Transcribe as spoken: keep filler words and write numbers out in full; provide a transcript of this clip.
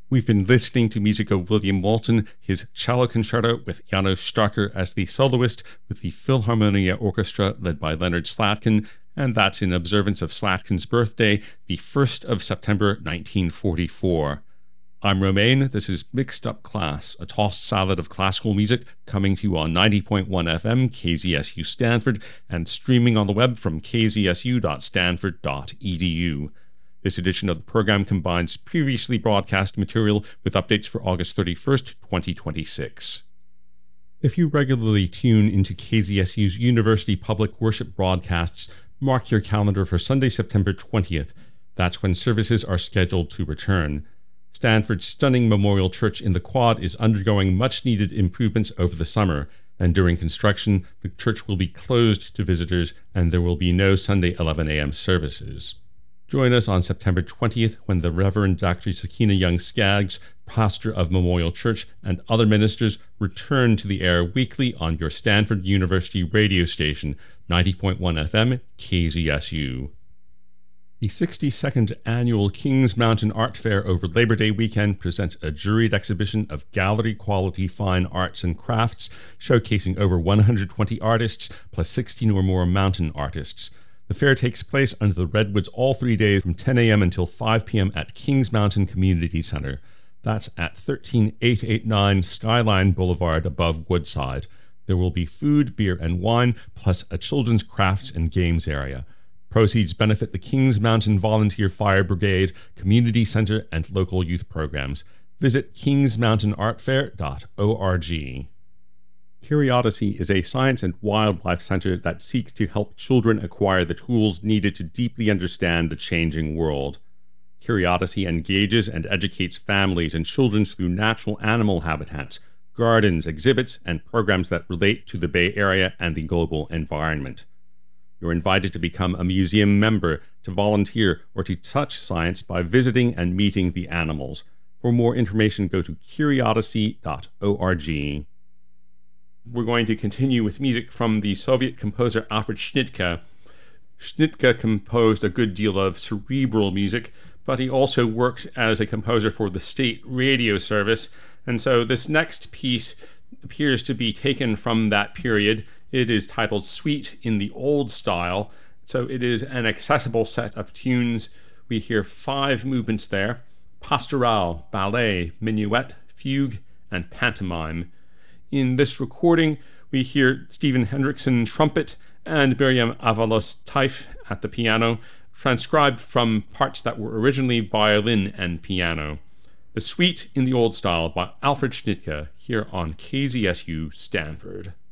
We've been listening to music of William Walton, his cello concerto with Janos Starker as the soloist, with the Philharmonia Orchestra led by Leonard Slatkin, and that's in observance of Slatkin's birthday, the first of September nineteen forty-four. I'm Romain. This is Mixed Up Class, a tossed salad of classical music, coming to you on ninety point one F M K Z S U Stanford and streaming on the web from k z s u dot stanford dot e d u. This edition of the program combines previously broadcast material with updates for August thirty-first, twenty twenty-six. If you regularly tune into K Z S U's University Public Worship broadcasts, mark your calendar for Sunday, September twentieth. That's when services are scheduled to return. Stanford's stunning Memorial Church in the Quad is undergoing much-needed improvements over the summer, and during construction, the church will be closed to visitors and there will be no Sunday eleven a.m. services. Join us on September twentieth when the Reverend Doctor Sakina Young Skaggs, pastor of Memorial Church, and other ministers return to the air weekly on your Stanford University radio station, ninety point one F M K Z S U. The sixty-second Annual Kings Mountain Art Fair over Labor Day weekend presents a juried exhibition of gallery-quality fine arts and crafts, showcasing over one hundred twenty artists, plus sixteen or more mountain artists. The fair takes place under the Redwoods all three days from ten a.m. until five p.m. at Kings Mountain Community Center. That's at thirteen eight eighty-nine Skyline Boulevard above Woodside. There will be food, beer, and wine, plus a children's crafts and games area. Proceeds benefit the Kings Mountain Volunteer Fire Brigade, Community Center, and local youth programs. Visit kings mountain art fair dot org. Curiosity is a science and wildlife center that seeks to help children acquire the tools needed to deeply understand the changing world. Curiosity engages and educates families and children through natural animal habitats, gardens, exhibits, and programs that relate to the Bay Area and the global environment. You're invited to become a museum member, to volunteer, or to touch science by visiting and meeting the animals. For more information, go to curiosity dot org. We're going to continue with music from the Soviet composer Alfred Schnittke. Schnittke composed a good deal of cerebral music, but he also worked as a composer for the state radio service, and so this next piece appears to be taken from that period. It is titled Suite in the Old Style, so it is an accessible set of tunes. We hear five movements there: pastoral, ballet, minuet, fugue, and pantomime. In this recording, we hear Stephen Hendrickson trumpet and Miriam Avalos-Taif at the piano, transcribed from parts that were originally violin and piano. The Suite in the Old Style by Alfred Schnittke, here on K Z S U Stanford.